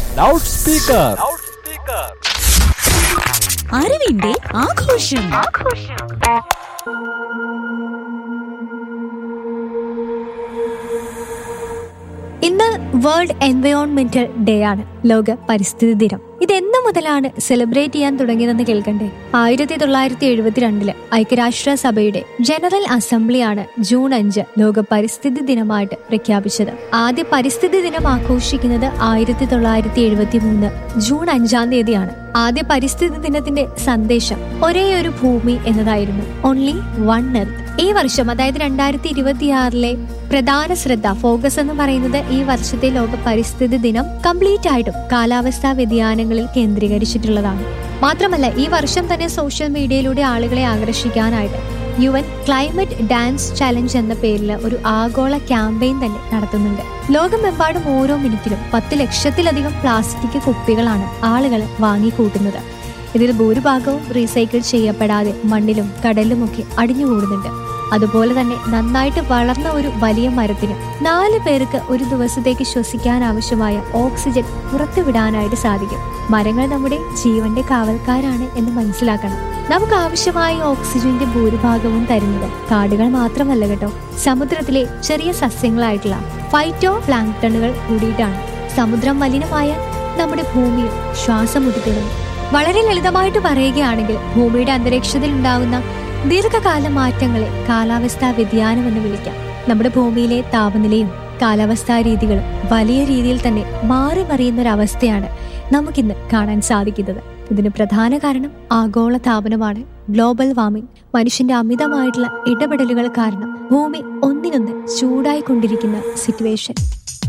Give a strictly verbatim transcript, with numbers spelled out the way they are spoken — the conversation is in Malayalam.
Loud speaker. അറിവിന്റെ ആഘോഷം. ഇന്ന് വേൾഡ് എൻവയോൺമെന്റൽ ഡേ ആണ്, ലോക പരിസ്ഥിതി ദിനം. ഇത് എന്ന് മുതലാണ് സെലിബ്രേറ്റ് ചെയ്യാൻ തുടങ്ങിയതെന്ന് കേൾക്കണ്ടേ? ആയിരത്തി തൊള്ളായിരത്തി എഴുപത്തിരണ്ടില് ഐക്യരാഷ്ട്ര സഭയുടെ ജനറൽ അസംബ്ലിയാണ് ജൂൺ അഞ്ച് ലോക പരിസ്ഥിതി ദിനമായിട്ട് പ്രഖ്യാപിച്ചത്. ആദ്യ പരിസ്ഥിതി ദിനം ആഘോഷിക്കുന്നത് ആയിരത്തി തൊള്ളായിരത്തി എഴുപത്തി മൂന്ന് ജൂൺ അഞ്ചാം തീയതിയാണ്. ആദ്യ പരിസ്ഥിതി ദിനത്തിന്റെ സന്ദേശം ഒരേ ഒരു ഭൂമി എന്നതായിരുന്നു, ഓൺലി വൺ എർത്ത്. ഈ വർഷം, അതായത് രണ്ടായിരത്തി ഇരുപത്തിയാറിലെ പ്രധാന ശ്രദ്ധ, ഫോക്കസ് എന്ന് പറയുന്നത് ഈ വർഷത്തെ ലോക പരിസ്ഥിതി ദിനം കംപ്ലീറ്റ് ആയിട്ടും കാലാവസ്ഥാ വ്യതിയാനങ്ങളിൽ കേന്ദ്രീകരിച്ചിട്ടുള്ളതാണ്. മാത്രമല്ല, ഈ വർഷം തന്നെ സോഷ്യൽ മീഡിയയിലൂടെ ആളുകളെ ആകർഷിക്കാനായിട്ട് U N climate dance challenge എന്ന പേരിൽ ഒരു ആഗോള ക്യാമ്പയിൻ തന്നെ നടത്തുന്നുണ്ട്. ലോകമെമ്പാടും ഓരോ മിനിറ്റിലും പത്ത് ലക്ഷത്തിലധികം പ്ലാസ്റ്റിക് കുപ്പികളാണ് ആളുകൾ വാങ്ങിക്കൂട്ടുന്നത്. ഇതിൽ ഭൂരിഭാഗവും റീസൈക്കിൾ ചെയ്യപ്പെടാതെ മണ്ണിലും കടലിലുമൊക്കെ അടിഞ്ഞുകൂടുന്നുണ്ട്. അതുപോലെ തന്നെ നന്നായിട്ട് വളർന്ന ഒരു വലിയ മരത്തിന് നാല് പേർക്ക് ഒരു ദിവസത്തേക്ക് ശ്വസിക്കാൻ ആവശ്യമായ ഓക്സിജൻ പുറത്തുവിടാനായിട്ട് സാധിക്കും. മരങ്ങൾ നമ്മുടെ ജീവന്റെ കാവൽക്കാരാണ് എന്ന് മനസ്സിലാക്കണം. നമുക്ക് ആവശ്യമായ ഓക്സിജന്റെ ഭൂരിഭാഗവും തരുന്നത് കാടുകൾ മാത്രമല്ല കേട്ടോ, സമുദ്രത്തിലെ ചെറിയ സസ്യങ്ങളായിട്ടുള്ള ഫൈറ്റോ പ്ലാങ്ക്ടണുകൾ കൂടിയിട്ടാണ്. സമുദ്രം മലിനമായ നമ്മുടെ ഭൂമിയിൽ ശ്വാസം മുട്ടിത്തുടങ്ങും. വളരെ ലളിതമായിട്ട് പറയുകയാണെങ്കിൽ, ഭൂമിയുടെ അന്തരീക്ഷത്തിൽ ഉണ്ടാകുന്ന ദീർഘകാല മാറ്റങ്ങളെ കാലാവസ്ഥാ വ്യതിയാനം എന്ന് വിളിക്കാം. നമ്മുടെ ഭൂമിയിലെ താപനിലയും കാലാവസ്ഥാ രീതികളും വലിയ രീതിയിൽ തന്നെ മാറി മറിയുന്ന ഒരു അവസ്ഥയാണ് നമുക്കിന്ന് കാണാൻ സാധിക്കുന്നത്. ഇതിന് പ്രധാന കാരണം ആഗോള താപനമാണ്, ഗ്ലോബൽ വാർമിംഗ്. മനുഷ്യന്റെ അമിതമായിട്ടുള്ള ഇടപെടലുകൾ കാരണം ഭൂമി ഒന്നിനൊന്ന് ചൂടായിക്കൊണ്ടിരിക്കുന്ന സിറ്റുവേഷൻ.